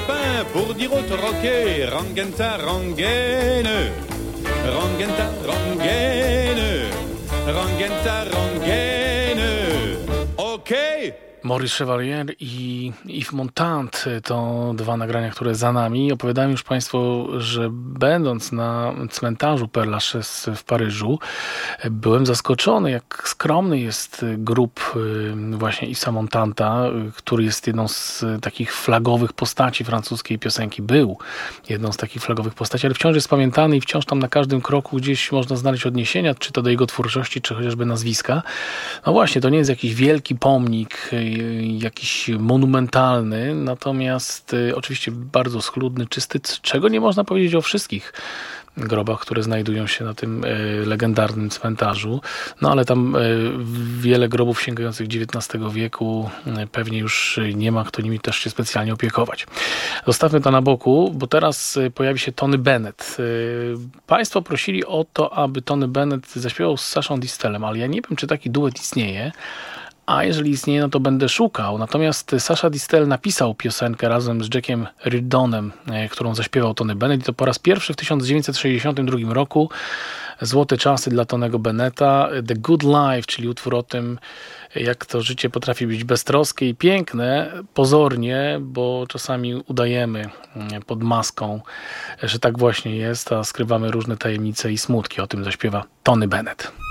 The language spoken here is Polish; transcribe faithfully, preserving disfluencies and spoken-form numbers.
copains pour dire au troquet Rangenta, Rangaine, Rangenta, Rangaine, Rangenta, Rangaine. Okej? Okay? Maurice Chevalier i Yves Montand to dwa nagrania, które za nami. Opowiadałem już Państwu, że będąc na cmentarzu Père Lachaise w Paryżu, byłem zaskoczony, jak skromny jest grób właśnie Yvesa Montanda, który jest jedną z takich flagowych postaci francuskiej piosenki. Był jedną z takich flagowych postaci, ale wciąż jest pamiętany i wciąż tam na każdym kroku gdzieś można znaleźć odniesienia, czy to do jego twórczości, czy chociażby nazwiska. No właśnie, to nie jest jakiś wielki pomnik, jakiś monumentalny, natomiast y, oczywiście bardzo schludny, czysty, czego nie można powiedzieć o wszystkich grobach, które znajdują się na tym y, legendarnym cmentarzu. No ale tam y, wiele grobów sięgających dziewiętnastego wieku y, pewnie już nie ma kto nimi też się specjalnie opiekować. Zostawmy to na boku, bo teraz y, pojawi się Tony Bennett. Y, państwo prosili o to, aby Tony Bennett zaśpiewał z Saszą Distelem, ale ja nie wiem, czy taki duet istnieje. A jeżeli istnieje, no to będę szukał. Natomiast Sasha Distel napisał piosenkę razem z Jackiem Riddonem, którą zaśpiewał Tony Bennett. I to po raz pierwszy w tysiąc dziewięćset sześćdziesiątym drugim roku. Złote czasy dla Tonego Bennetta. The Good Life, czyli utwór o tym, jak to życie potrafi być beztroskie i piękne, pozornie, bo czasami udajemy pod maską, że tak właśnie jest, a skrywamy różne tajemnice i smutki. O tym zaśpiewa Tony Bennett.